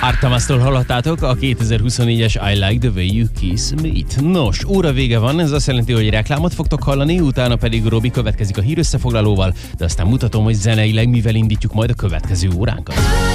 Artamasztól hallottátok a 2024-es I Like the Way You Kiss Me-t. Nos, óra vége van, ez azt jelenti, hogy reklámot fogtok hallani, utána pedig Robi következik a hírösszefoglalóval, de aztán mutatom, hogy zeneileg mivel indítjuk majd a következő óránkat.